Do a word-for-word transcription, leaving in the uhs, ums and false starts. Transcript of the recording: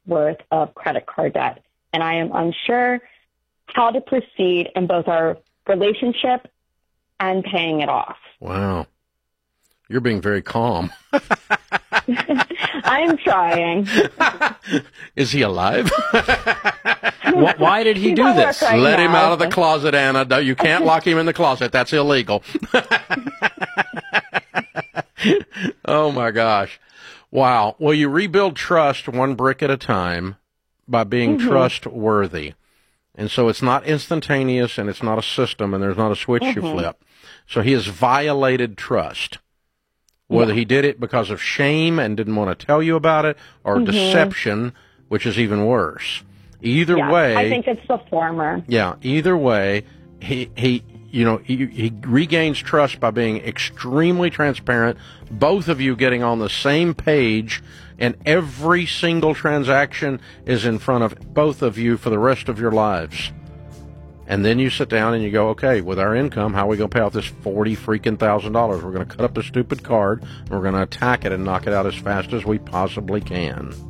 worth of credit card debt. And I am unsure how to proceed in both our relationship and paying it off. Wow. You're being very calm. I am trying. Is he alive? Why did he He's do at work this? right Let him now. out of the closet, Anna. No, you can't lock him in the closet. That's illegal. Oh, my gosh. Wow. Well, you rebuild trust one brick at a time by being mm-hmm. trustworthy. And so it's not instantaneous, and it's not a system, and there's not a switch mm-hmm. you flip. So he has violated trust. Whether yeah. he did it because of shame and didn't want to tell you about it, or mm-hmm. deception, which is even worse. Either yeah, way, I think it's the former. Yeah, either way, he he you know he, he regains trust by being extremely transparent. Both of you getting on the same page, and every single transaction is in front of both of you for the rest of your lives. And then you sit down and you go, okay, with our income, how are we going to pay off this forty freaking thousand dollars? We're going to cut up the stupid card, and we're going to attack it and knock it out as fast as we possibly can.